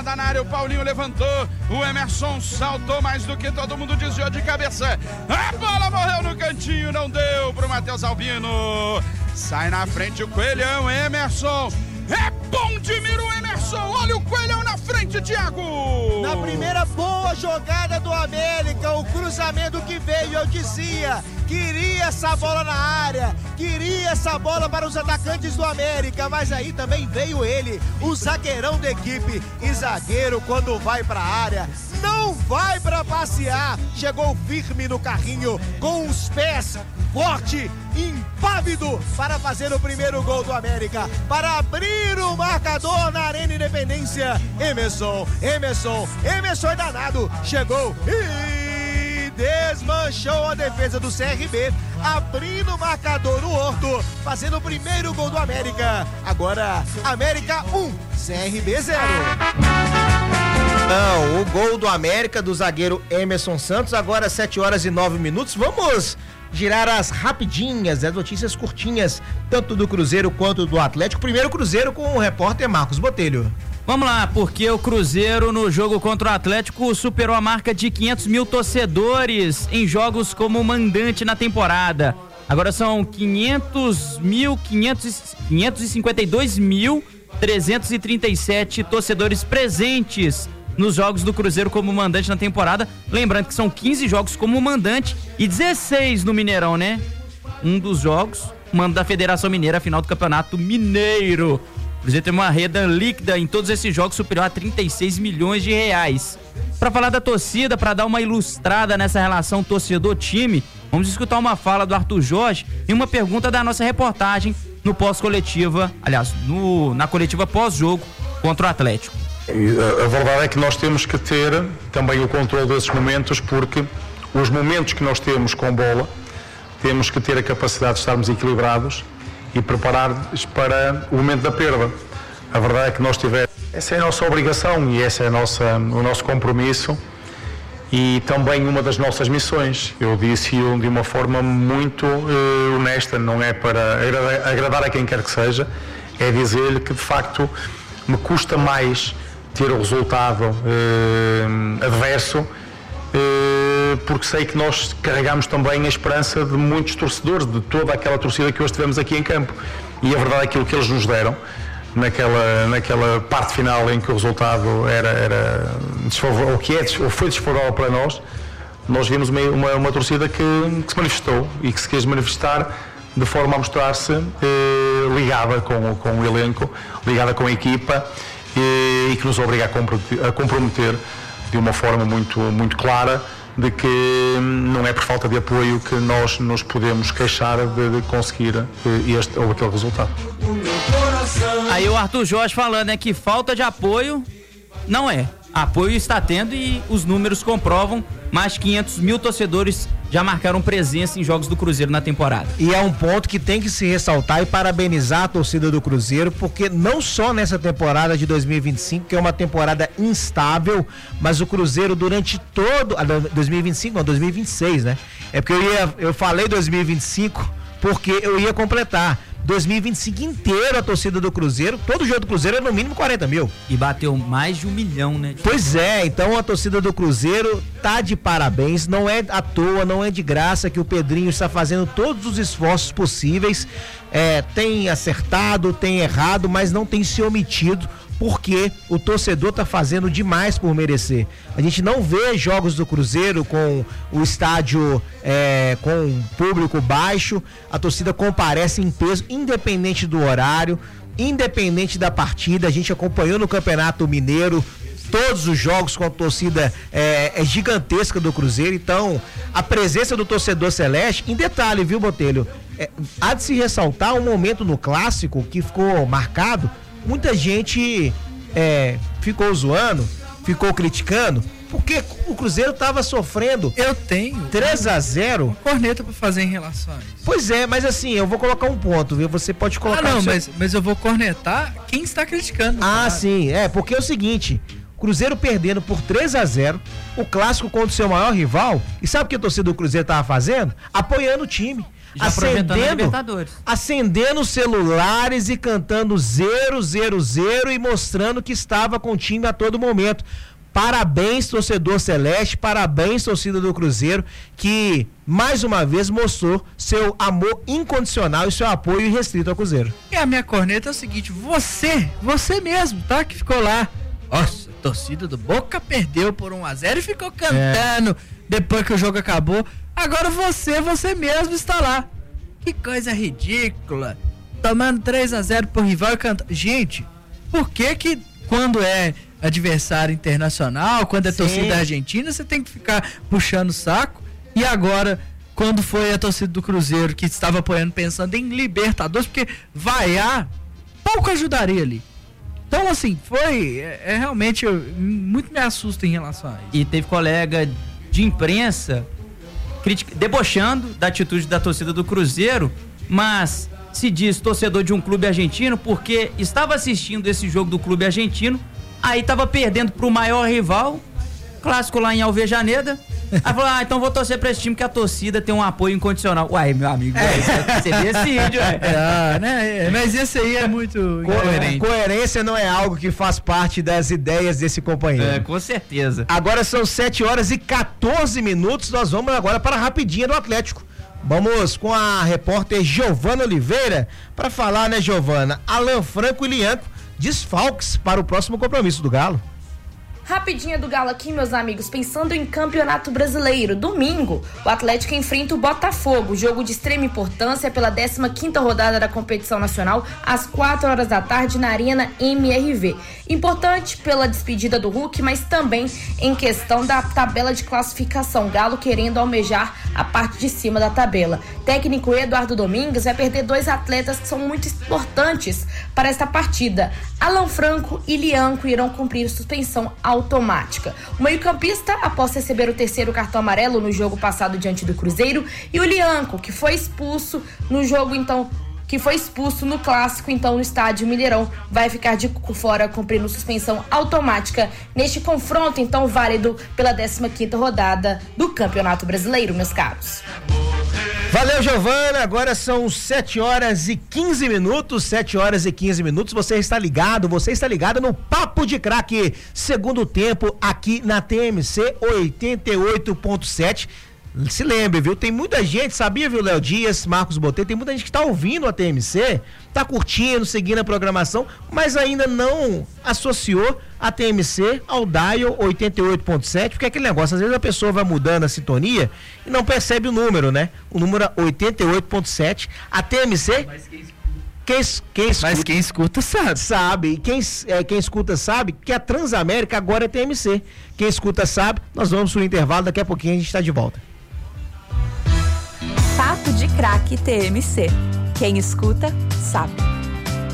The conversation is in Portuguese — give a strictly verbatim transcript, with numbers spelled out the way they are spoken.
guarda na área, o Paulinho levantou, o Emerson saltou mais do que todo mundo, desviou de cabeça, a bola morreu no cantinho, não deu pro Matheus Albino, sai na frente o Coelhão, Emerson, é bom de mira o Emerson, olha o Coelhão na frente, Thiago! Na primeira boa jogada do América, o cruzamento que veio, eu dizia, queria essa bola na área, queria essa bola para os atacantes do América, mas aí também veio ele, o zagueirão da equipe, e zagueiro quando vai para a área, não vai para passear, chegou firme no carrinho, com os pés, forte, impávido, para fazer o primeiro gol do América, para abrir o marcador na Arena Independência, Emerson, Emerson, Emerson é danado, chegou e desmanchou a defesa do C R B, abrindo o marcador no Horto, fazendo o primeiro gol do América. Agora, América um, C R B zero. Não, o gol do América do zagueiro Emerson Santos, agora sete horas e nove minutos. Vamos girar as rapidinhas, as notícias curtinhas, tanto do Cruzeiro quanto do Atlético. Primeiro, Cruzeiro com o repórter Marcos Botelho. Vamos lá, porque o Cruzeiro no jogo contra o Atlético superou a marca de quinhentos mil torcedores em jogos como mandante na temporada. Agora são quinhentos mil, quinhentos, quinhentos e cinquenta e dois mil, trezentos e trinta e sete torcedores presentes nos jogos do Cruzeiro como mandante na temporada. Lembrando que são quinze jogos como mandante e dezesseis no Mineirão, né? Um dos jogos, mando da Federação Mineira, final do Campeonato Mineiro. O Cruzeiro teve uma renda líquida em todos esses jogos superior a trinta e seis milhões de reais. Para falar da torcida, para dar uma ilustrada nessa relação torcedor-time, vamos escutar uma fala do Arthur Jorge e uma pergunta da nossa reportagem no pós-coletiva, aliás, no, na coletiva pós-jogo contra o Atlético. A verdade é que nós temos que ter também o controle desses momentos, porque os momentos que nós temos com bola, temos que ter a capacidade de estarmos equilibrados e preparados para o momento da perda. A verdade é que nós tivemos, essa é a nossa obrigação e esse é a nossa, o nosso compromisso e também uma das nossas missões. Eu disse-o de uma forma muito uh, honesta, não é para agradar, agradar a quem quer que seja, é dizer-lhe que de facto me custa mais ter o resultado uh, adverso, uh, porque sei que nós carregamos também a esperança de muitos torcedores, de toda aquela torcida que hoje tivemos aqui em campo. E a verdade é aquilo que eles nos deram, naquela, naquela parte final em que o resultado era, era desfavorável, ou, que é, ou foi desfavorável para nós, nós vimos uma, uma, uma torcida que, que se manifestou e que se quis manifestar de forma a mostrar-se eh, ligada com, com o elenco, ligada com a equipa eh, e que nos obriga a comprometer, a comprometer de uma forma muito, muito clara de que não é por falta de apoio que nós nos podemos queixar de, de conseguir este ou aquele resultado. Aí o Arthur Jorge falando, né, que falta de apoio não é. Apoio está tendo e os números comprovam, mais de quinhentos mil torcedores já marcaram presença em jogos do Cruzeiro na temporada. E é um ponto que tem que se ressaltar e parabenizar a torcida do Cruzeiro, porque não só nessa temporada de dois mil e vinte e cinco, que é uma temporada instável, mas o Cruzeiro durante todo... dois mil e vinte e cinco, não, dois mil e vinte e seis, né? É porque eu, ia, eu falei dois mil e vinte e cinco porque eu ia completar. dois mil e vinte e cinco inteiro a torcida do Cruzeiro, todo jogo do Cruzeiro é no mínimo quarenta mil. E bateu mais de um milhão, né? Pois é, então a torcida do Cruzeiro tá de parabéns, não é à toa, não é de graça que o Pedrinho está fazendo todos os esforços possíveis, é, tem acertado, tem errado, mas não tem se omitido, porque o torcedor tá fazendo demais por merecer. A gente não vê jogos do Cruzeiro com o estádio é, com público baixo, a torcida comparece em peso, independente do horário, independente da partida. A gente acompanhou no Campeonato Mineiro todos os jogos com a torcida é, é gigantesca do Cruzeiro. Então a presença do torcedor celeste, em detalhe, viu, Botelho, é, há de se ressaltar um momento no clássico que ficou marcado. Muita gente é, ficou zoando, ficou criticando, porque o Cruzeiro estava sofrendo. Eu tenho três a zero. Corneta para fazer em relação a isso. Pois é, mas assim, eu vou colocar um ponto, viu? Você pode colocar... Ah, não, seu... mas, mas eu vou cornetar quem está criticando. Ah, cara. Sim, é, porque é o seguinte, Cruzeiro perdendo por três a zero, o clássico contra o seu maior rival, e sabe o que a torcida do Cruzeiro tava fazendo? Apoiando o time. Já Acendendo, acendendo os celulares e cantando zero, zero, zero e mostrando que estava com o time a todo momento. Parabéns, torcedor celeste, parabéns, torcida do Cruzeiro, que mais uma vez mostrou seu amor incondicional e seu apoio irrestrito ao Cruzeiro. E a minha corneta é o seguinte: você, você mesmo, tá? Que ficou lá. Nossa, a torcida do Boca perdeu por um a zero e ficou cantando é. depois que o jogo acabou. Agora você, você mesmo está lá. Que coisa ridícula. Tomando três a zero pro rival e cantando. Gente, por que que quando é adversário internacional, quando é Sim. torcida argentina, você tem que ficar puxando o saco? E agora, quando foi a torcida do Cruzeiro que estava apoiando, pensando em Libertadores, porque vaiar pouco ajudaria ali. Então, assim, foi é, é realmente eu, muito me assusta em relação a isso. E teve colega de imprensa critica, debochando da atitude da torcida do Cruzeiro, mas se diz torcedor de um clube argentino porque estava assistindo esse jogo do clube argentino, aí estava perdendo pro maior rival, clássico lá em Alvejaneda. Aí falou, ah, então vou torcer pra esse time que a torcida tem um apoio incondicional. Uai, meu amigo, é. você decide, ué. É, né? Mas esse aí é muito incoerente. Coerência não é algo que faz parte das ideias desse companheiro. É, com certeza. Agora são sete horas e quatorze minutos, nós vamos agora para a rapidinha do Atlético. Vamos com a repórter Giovana Oliveira para falar, né, Giovana? Alan Franco e Lianco, desfalques para o próximo compromisso do Galo. Rapidinha do Galo aqui, meus amigos, pensando em Campeonato Brasileiro. Domingo, o Atlético enfrenta o Botafogo, jogo de extrema importância pela décima quinta rodada da competição nacional, às quatro horas da tarde na Arena M R V. Importante pela despedida do Hulk, mas também em questão da tabela de classificação. Galo querendo almejar a parte de cima da tabela. Técnico Eduardo Domingues vai perder dois atletas que são muito importantes para esta partida. Alan Franco e Lianco irão cumprir suspensão automática. O meio-campista, após receber o terceiro cartão amarelo no jogo passado diante do Cruzeiro, e o Lianco, que foi expulso no jogo, então, que foi expulso no clássico, então, no estádio Mineirão, vai ficar de fora, cumprindo suspensão automática neste confronto, então, válido pela décima quinta rodada do Campeonato Brasileiro, meus caros. Valeu, Giovana. Agora são sete horas e quinze minutos, sete horas e quinze minutos. Você está ligado, você está ligado no Papo de Craque, segundo tempo aqui na T M C oitenta e oito ponto sete. Se lembre, viu? Tem muita gente, sabia, viu, Léo Dias, Marcos Botelho, tem muita gente que está ouvindo a T M C, tá curtindo, seguindo a programação, mas ainda não associou a T M C ao Dial oitenta e oito ponto sete, porque é aquele negócio, às vezes a pessoa vai mudando a sintonia e não percebe o número, né? O número é oitenta e oito ponto sete, a T M C... Quem, quem escuta, Mas quem escuta sabe. Sabe. E quem, é, quem escuta sabe que a Transamérica agora é T M C. Quem escuta sabe. Nós vamos pro intervalo, daqui a pouquinho a gente está de volta. Papo de Craque T M C. Quem escuta, sabe.